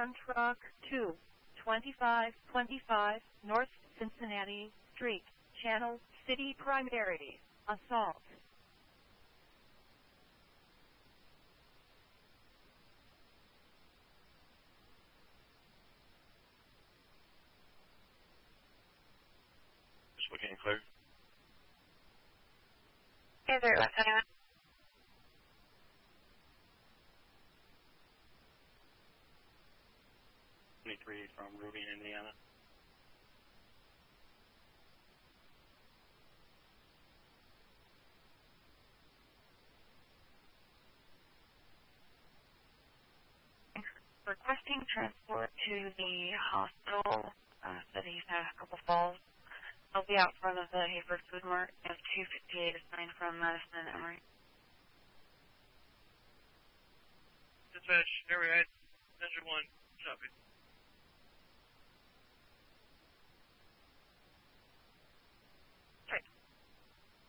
on truck 22525 North Cincinnati Street, Channel City Primary. Assault. Just looking clear. Hey there, what's anyone? 23 from Ruby, Indiana. Requesting transport to the hospital. Said he's had a couple falls. He'll be out front of the Hayford Food Mart at 258 assigned from Madison and Emory. Dispatch, Arrowhead, Measure 1, copy.